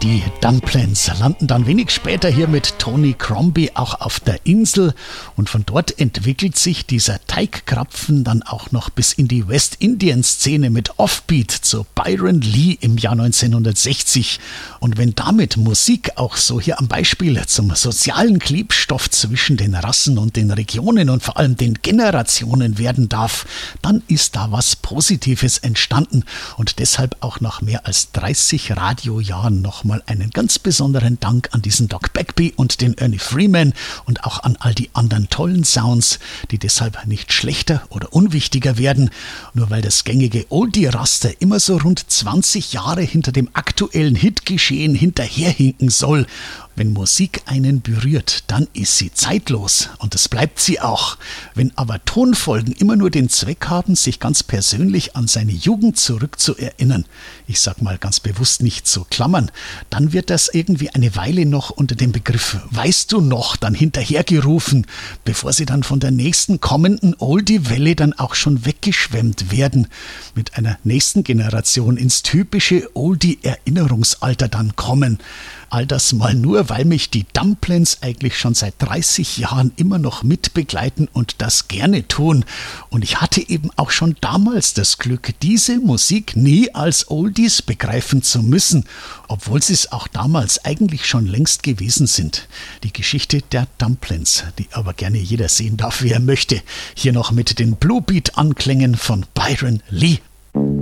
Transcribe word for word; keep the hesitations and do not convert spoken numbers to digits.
Die Dumplins landen dann wenig später hier mit Tony Crombie auch auf der Insel und von dort entwickelt sich dieser Teigkrapfen dann auch noch bis in die West-Indien-Szene mit Offbeat zu Byron Lee im Jahr neunzehnhundertsechzig. Und wenn damit Musik auch so hier am Beispiel zum sozialen Klebstoff zwischen den Rassen und den Regionen und vor allem den Generationen werden darf, dann ist da was Positives entstanden und deshalb auch nach mehr als dreißig Radiojahren nochmal einen ganz besonderen Dank an diesen Doc Bagby und den Ernie Freeman und auch an all die anderen tollen Sounds, die deshalb nicht schlechter oder unwichtiger werden, nur weil das gängige Oldie-Raster immer so rund zwanzig Jahre hinter dem aktuellen Hitgeschehen hinterherhinken soll. Wenn Musik einen berührt, dann ist sie zeitlos und das bleibt sie auch. Wenn aber Tonfolgen immer nur den Zweck haben, sich ganz persönlich an seine Jugend zurückzuerinnern, ich sag mal ganz bewusst nicht zu klammern, dann wird das irgendwie eine Weile noch unter dem Begriff "Weißt du noch" dann hinterhergerufen, bevor sie dann von der nächsten kommenden Oldie-Welle dann auch schon weggeschwemmt werden, mit einer nächsten Generation ins typische Oldie-Erinnerungsalter dann kommen. All das mal nur, weil mich die Dumplins eigentlich schon seit dreißig Jahren immer noch mitbegleiten und das gerne tun. Und ich hatte eben auch schon damals das Glück, diese Musik nie als Oldies begreifen zu müssen, obwohl sie es auch damals eigentlich schon längst gewesen sind. Die Geschichte der Dumplins, die aber gerne jeder sehen darf, wie er möchte. Hier noch mit den Bluebeat-Anklängen von Byron Lee.